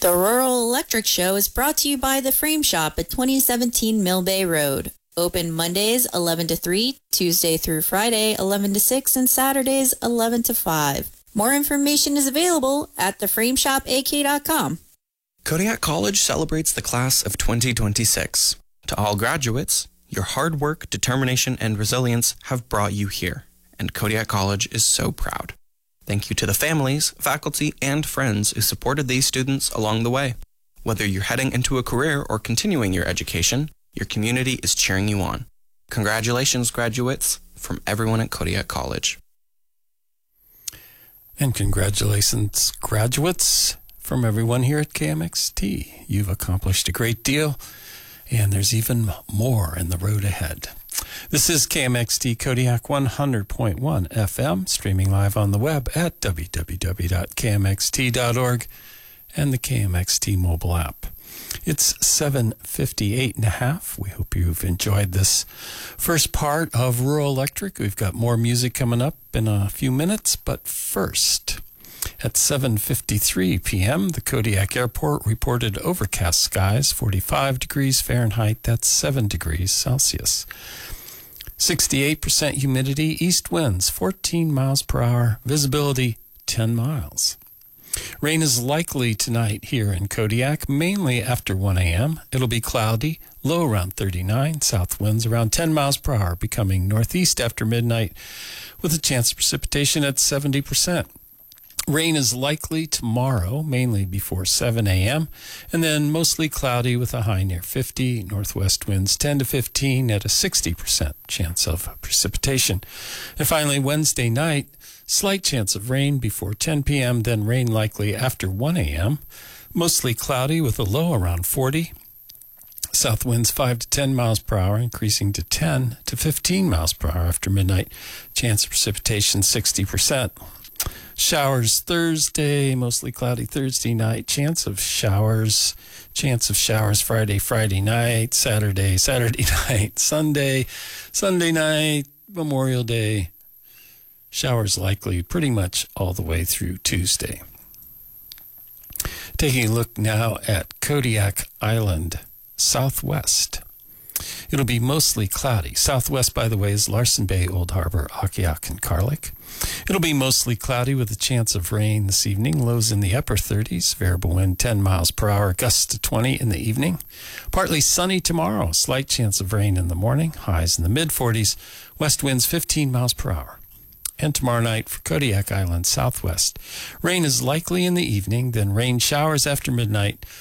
The Rural Electric Show is brought to you by The Frame Shop at 2017 Mill Bay Road. Open Mondays 11 to 3, Tuesday through Friday 11 to 6, and Saturdays 11 to 5. More information is available at theframeshopak.com. Kodiak College celebrates the class of 2026. To all graduates, your hard work, determination, and resilience have brought you here, and Kodiak College is so proud. Thank you to the families, faculty, and friends who supported these students along the way. Whether you're heading into a career or continuing your education, your community is cheering you on. Congratulations, graduates, from everyone at Kodiak College. And congratulations, graduates, from everyone here at KMXT. You've accomplished a great deal, and there's even more in the road ahead. This is KMXT Kodiak 100.1 FM, streaming live on the web at www.kmxt.org and the KMXT mobile app. It's 7:58 and a half. We hope you've enjoyed this first part of Rural Electric. We've got more music coming up in a few minutes, but first, at 7:53 p.m., the Kodiak Airport reported overcast skies, 45 degrees Fahrenheit, that's 7 degrees Celsius. 68% humidity, east winds 14 miles per hour, visibility 10 miles. Rain is likely tonight here in Kodiak, mainly after 1 a.m. It'll be cloudy, low around 39, south winds around 10 miles per hour, becoming northeast after midnight, with a chance of precipitation at 70%. Rain is likely tomorrow, mainly before 7 a.m., and then mostly cloudy with a high near 50, northwest winds 10 to 15 at a 60% chance of precipitation. And finally, Wednesday night, slight chance of rain before 10 p.m., then rain likely after 1 a.m., mostly cloudy with a low around 40. South winds 5 to 10 miles per hour, increasing to 10 to 15 miles per hour after midnight. Chance of precipitation 60%. Showers Thursday, mostly cloudy Thursday night. Chance of showers Friday night, Saturday night, Sunday night, Memorial Day. Showers likely pretty much all the way through Tuesday. Taking a look now at Kodiak Island, southwest. It'll be mostly cloudy. Southwest, by the way, is Larsen Bay, Old Harbor, Akiak, and Carlick. It'll be mostly cloudy with a chance of rain this evening. Lows in the upper 30s. Variable wind 10 miles per hour. Gusts to 20 in the evening. Partly sunny tomorrow. Slight chance of rain in the morning. Highs in the mid-40s. West winds 15 miles per hour. And tomorrow night for Kodiak Island, southwest. Rain is likely in the evening, then rain showers after midnight.